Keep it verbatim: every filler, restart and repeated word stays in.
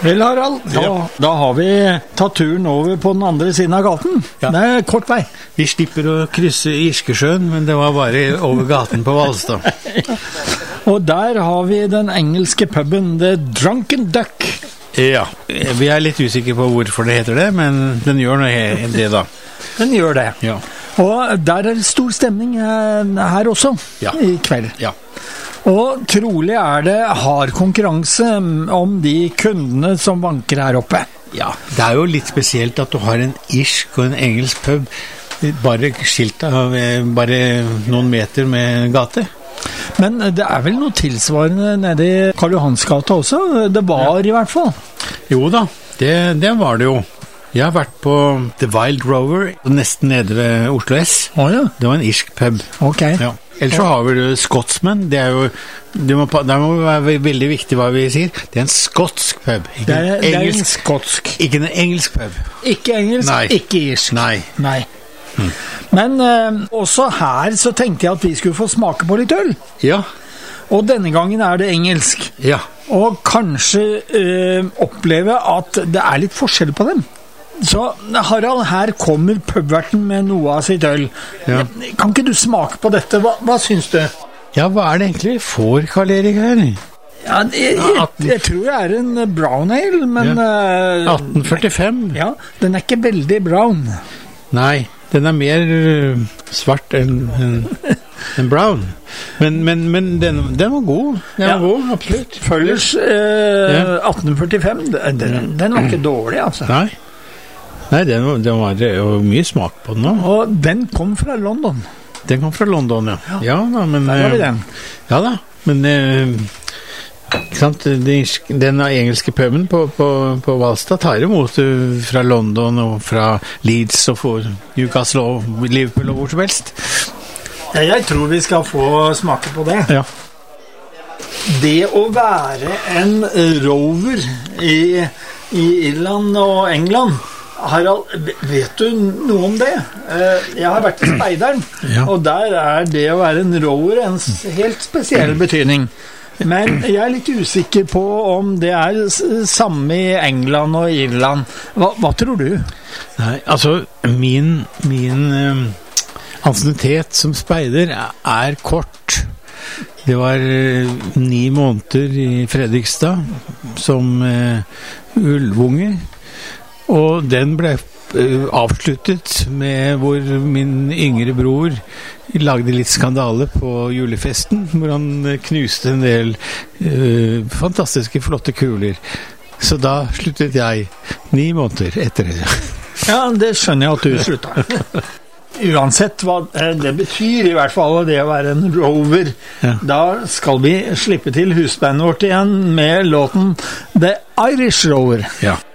Vel, Harald, da, Ja. da har vi tatt turen over på den andre siden av gaten. Ja. Det er kort vei. Vi slipper å krysse Irskesjøen, men det var bare over gaten på Valstad. Og der har vi den engelske puben The Drunken Duck. Ja, vi er litt usikre på hvorfor det heter det, men den gjør noe det da. Den gjør det. Ja. Og der er det stor stemning eh, her også, Ja. i kveld. Ja. Og trolig er det hard konkurranse om de kundene som vanker her oppe. Ja, det er jo litt spesielt at du har en irsk og en engelsk pub, bare skilt av eh, bare noen meter med gate. Men det er vel noe tilsvarende nede i Karl Johans gate også? Det var i hvert fall. Jo da, det, det var det jo. Jeg har vært på The Wild Rover, nesten nede ved Oslo S. Å ja, Det var en irsk pub. ok. Ja. Ellers så har vi jo Scotsman, det er jo, det må, det må være veldig viktig hva vi sier. Det er en skotsk pub, ikke Det er, en det er en engelsk, skotsk. ikke en engelsk pub. Ikke engelsk, Nei. ikke irsk. Nei. Nei. Men eh, også her så tenkte jeg at vi skulle få smake på litt øl. Ja, Og denne gangen er det engelsk. ja. Og kanskje eh, oppleve at det er litt forskjell på dem. Så Harald, her kommer pubverten med noe av sitt øl. Ja. Kan ikke du smake på dette? Hva, hva syns du? Ja, hva er det egentlig vi får, Karl Erik, her? Ja, jeg, jeg, jeg tror det er en brown ale, men eh, atten førtifem? ja, den er ikke veldig brown. Nei, den er mer øh, svart enn en, en brown. Men, men, men den, den var god. Den Ja. var god, absolutt. Følgers eh, Ja. atten førtifem, den, den, den var ikke dårlig, altså. Nei, Nei den, var- den var det var mye smak på den også. Og den kom fra London. Den kom fra London, ja. Ja, da, men... Der har vi øh, den. Ja da, men øh, ikke sant, den, den engelske puben på, på, på Valstad tar imot øh, fra London og fra Leeds og for Newcastle og Liverpool og hvor som helst. Ja, jeg tror vi skal få smake på det. Ja. Det å være en rover i, i Irland og England, Harald, vet du noe om det? Eh, Jeg har vært i Speideren, Ja. og der er det å være en rover en s- helt spesiell betydning. Men jeg er litt usikker på om det er s- samme i England og Irland. Hva, hva tror du? Nei, altså, min, min um, ansiennitet som speider er, er kort. Det var uh, ni måneder i Fredrikstad som uh, ulvunge, og den ble uh, avsluttet med hvor min yngre bror lagde litt skandale på julefesten, hvor han uh, knuste en del uh, fantastiske, flotte kuler. Så da sluttet jeg ni måneder etter det. Ja, det skjønner jeg at du slutta. Uansett hva eh, det betyr, i hvert fall det å være en rover, Ja. da skal vi slippe til husbandet vårt igjen med låten The Irish Rover. Ja.